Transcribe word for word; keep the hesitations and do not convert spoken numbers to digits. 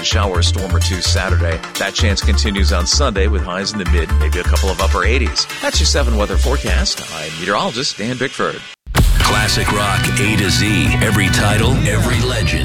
isolated shower or storm or two Saturday. That chance continues on Sunday with highs in the mid, maybe a couple of upper eighties. That's your seven weather forecast. I'm meteorologist Dan Bickford. Classic rock A to Z. Every title, every legend.